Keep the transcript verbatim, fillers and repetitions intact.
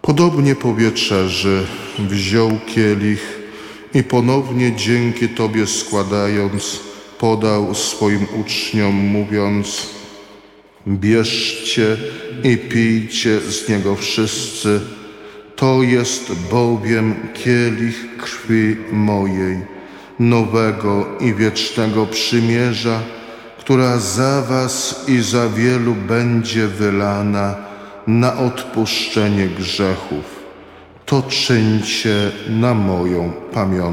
Podobnie po wieczerzy wziął kielich i ponownie dzięki Tobie składając, podał swoim uczniom, mówiąc: bierzcie i pijcie z niego wszyscy, to jest bowiem kielich krwi mojej, nowego i wiecznego przymierza, która za was i za wielu będzie wylana na odpuszczenie grzechów. To czyńcie na moją pamiątkę.